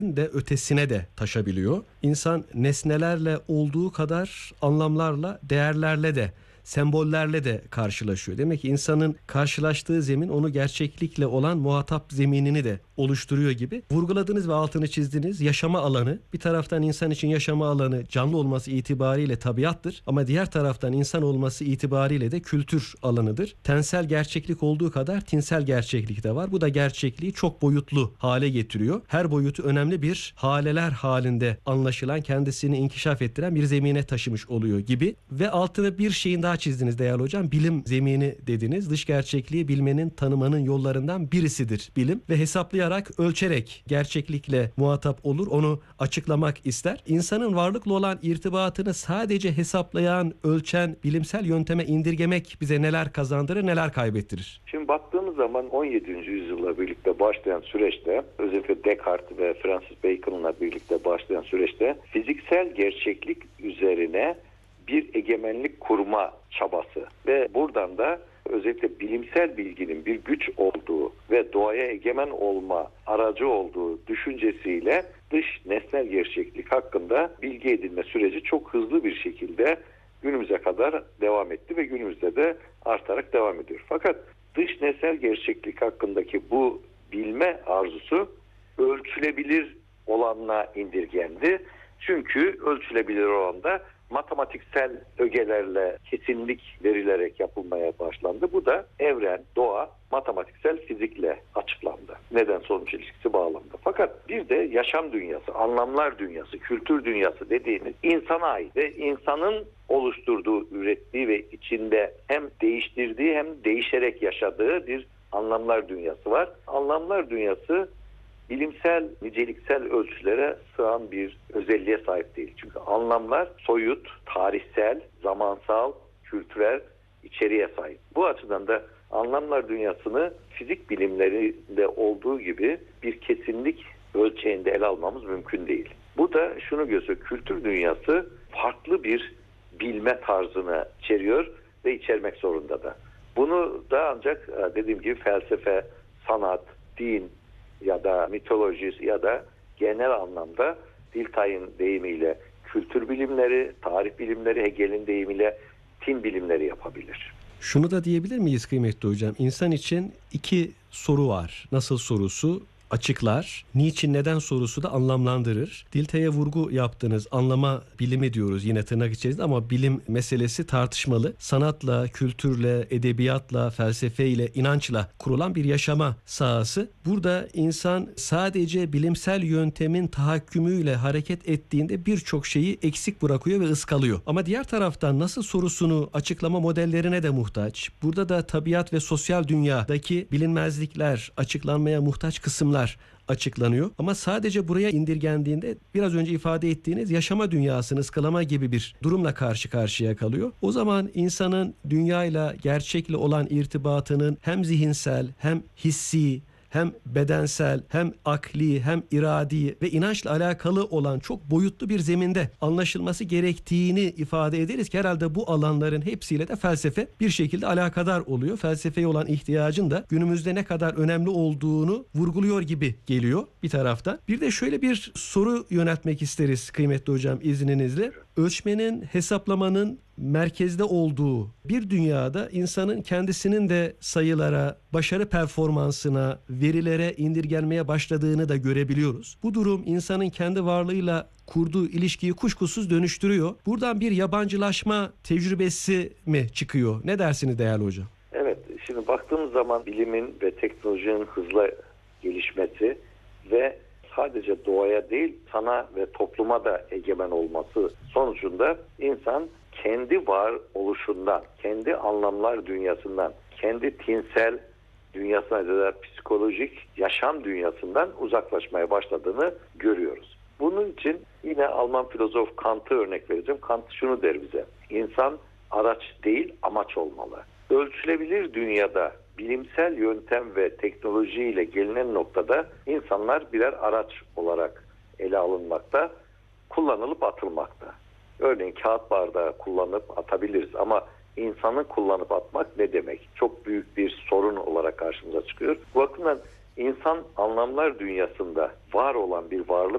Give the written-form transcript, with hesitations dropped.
de ötesine de taşabiliyor. İnsan nesnelerle olduğu kadar anlamlarla, değerlerle de, sembollerle de karşılaşıyor. Demek ki insanın karşılaştığı zemin onu gerçeklikle olan muhatap zeminini de oluşturuyor gibi. Vurguladınız ve altını çizdiniz. Yaşama alanı, bir taraftan insan için yaşama alanı canlı olması itibariyle tabiattır. Ama diğer taraftan insan olması itibariyle de kültür alanıdır. Tensel gerçeklik olduğu kadar tinsel gerçeklik de var. Bu da gerçekliği çok boyutlu hale getiriyor. Her boyutu önemli bir haleler halinde anlaşılan, kendisini inkişaf ettiren bir zemine taşımış oluyor gibi. Ve altına bir şeyin daha çizdiniz değerli hocam. Bilim zemini dediniz. Dış gerçekliği bilmenin, tanımanın yollarından birisidir bilim. Ve hesaplayarak, ölçerek gerçeklikle muhatap olur. Onu açıklamak ister. İnsanın varlıkla olan irtibatını sadece hesaplayan, ölçen, bilimsel yönteme indirgemek bize neler kazandırır, neler kaybettirir? Şimdi baktığımız zaman 17. yüzyılla birlikte başlayan süreçte, özellikle Descartes ve Francis Bacon'la birlikte başlayan süreçte fiziksel gerçeklik üzerine bir egemenlik kurma çabası ve buradan da özellikle bilimsel bilginin bir güç olduğu ve doğaya egemen olma aracı olduğu düşüncesiyle dış nesnel gerçeklik hakkında bilgi edinme süreci çok hızlı bir şekilde günümüze kadar devam etti ve günümüzde de artarak devam ediyor. Fakat dış nesnel gerçeklik hakkındaki bu bilme arzusu ölçülebilir olanla indirgendi. Çünkü ölçülebilir olanda matematiksel ögelerle kesinlik verilerek yapılmaya başlandı. Bu da evren, doğa, matematiksel fizikle açıklandı. Neden sonuç ilişkisi bağlamında. Fakat bir de yaşam dünyası, anlamlar dünyası, kültür dünyası dediğimiz insana ait ve insanın oluşturduğu, ürettiği ve içinde hem değiştirdiği hem değişerek yaşadığı bir anlamlar dünyası var. Anlamlar dünyası bilimsel, niceliksel ölçülere sığan bir özelliğe sahip değil. Çünkü anlamlar soyut, tarihsel, zamansal, kültürel içeriğe sahip. Bu açıdan da anlamlar dünyasını fizik bilimlerinde olduğu gibi bir kesinlik ölçeğinde ele almamız mümkün değil. Bu da şunu gösteriyor, kültür dünyası farklı bir bilme tarzını içeriyor ve içermek zorunda da. Bunu da ancak dediğim gibi felsefe, sanat, din ya da mitoloji ya da genel anlamda Dilthey'in deyimiyle kültür bilimleri, tarih bilimleri, Hegel'in deyimiyle din bilimleri yapabilir. Şunu da diyebilir miyiz kıymetli hocam? İnsan için iki soru var. Nasıl sorusu? Açıklar. Niçin, neden sorusu da anlamlandırır. Dilthey'e vurgu yaptığınız anlama bilimi diyoruz yine tırnak içerisinde ama bilim meselesi tartışmalı. Sanatla, kültürle, edebiyatla, felsefeyle, inançla kurulan bir yaşama sahası. Burada insan sadece bilimsel yöntemin tahakkümüyle hareket ettiğinde birçok şeyi eksik bırakıyor ve ıskalıyor. Ama diğer taraftan nasıl sorusunu açıklama modellerine de muhtaç. Burada da tabiat ve sosyal dünyadaki bilinmezlikler, açıklanmaya muhtaç kısımlar açıklanıyor. Ama sadece buraya indirgendiğinde biraz önce ifade ettiğiniz yaşama dünyasını ıskalama gibi bir durumla karşı karşıya kalıyor. O zaman insanın dünyayla, gerçekle olan irtibatının hem zihinsel hem hissi hem bedensel, hem akli, hem iradi ve inançla alakalı olan çok boyutlu bir zeminde anlaşılması gerektiğini ifade ederiz ki herhalde bu alanların hepsiyle de felsefe bir şekilde alakadar oluyor. Felsefeye olan ihtiyacın da günümüzde ne kadar önemli olduğunu vurguluyor gibi geliyor bir taraftan. Bir de şöyle bir soru yöneltmek isteriz kıymetli hocam izninizle. Ölçmenin, hesaplamanın merkezde olduğu bir dünyada insanın kendisinin de sayılara, başarı performansına, verilere indirgenmeye başladığını da görebiliyoruz. Bu durum insanın kendi varlığıyla kurduğu ilişkiyi kuşkusuz dönüştürüyor. Buradan bir yabancılaşma tecrübesi mi çıkıyor? Ne dersiniz değerli hocam? Evet, şimdi baktığımız zaman bilimin ve teknolojinin hızla gelişmesi ve sadece doğaya değil sana ve topluma da egemen olması sonucunda insan kendi varoluşundan, kendi anlamlar dünyasından, kendi tinsel dünyasına ya da psikolojik yaşam dünyasından uzaklaşmaya başladığını görüyoruz. Bunun için yine Alman filozof Kant'ı örnek vereceğim. Kant şunu der bize: İnsan araç değil amaç olmalı. Ölçülebilir dünyada bilimsel yöntem ve teknolojiyle gelinen noktada insanlar birer araç olarak ele alınmakta, kullanılıp atılmakta. Örneğin kağıt bardağı kullanıp atabiliriz ama insanı kullanıp atmak ne demek? Çok büyük bir sorun olarak karşımıza çıkıyor. Bu bakımdan insan anlamlar dünyasında var olan bir varlık